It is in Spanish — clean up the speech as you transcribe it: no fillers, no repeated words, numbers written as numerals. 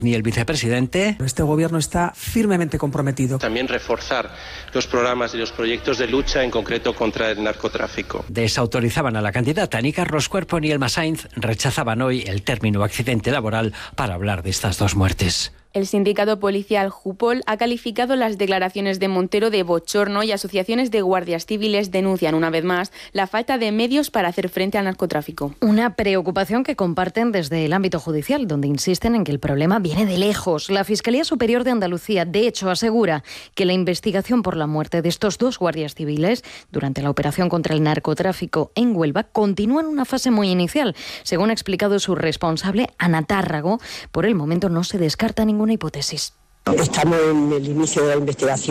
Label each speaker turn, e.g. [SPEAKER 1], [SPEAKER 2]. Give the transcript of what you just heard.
[SPEAKER 1] Ni el vicepresidente.
[SPEAKER 2] Este gobierno está firmemente comprometido.
[SPEAKER 3] También reforzar los programas y los proyectos de lucha, en concreto contra el narcotráfico.
[SPEAKER 1] Desautorizaban a la candidata. Ni Carlos Cuerpo ni Elma Sainz rechazaban hoy el término accidente laboral para hablar de estas dos muertes.
[SPEAKER 4] El sindicato policial Jupol ha calificado las declaraciones de Montero de bochorno y asociaciones de guardias civiles denuncian una vez más la falta de medios para hacer frente al narcotráfico.
[SPEAKER 5] Una preocupación que comparten desde el ámbito judicial, donde insisten en que el problema viene de lejos. La Fiscalía Superior de Andalucía, de hecho, asegura que la investigación por la muerte de estos dos guardias civiles durante la operación contra el narcotráfico en Huelva continúa en una fase muy inicial. Según ha explicado su responsable, Ana Tárrago, por el momento no se descarta ninguna hipótesis.
[SPEAKER 6] Estamos en el inicio de la investigación.